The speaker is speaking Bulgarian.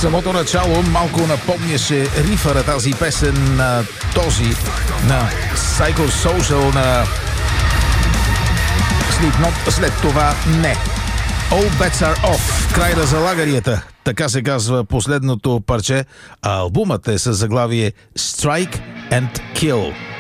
самото начало малко напомняше рифа на тази песен на този, на Psychosocial, на Slipknot, след това не. All bets are off. Край на залаганията. Така се казва последното парче, а албумът е със заглавие Strike and Kill.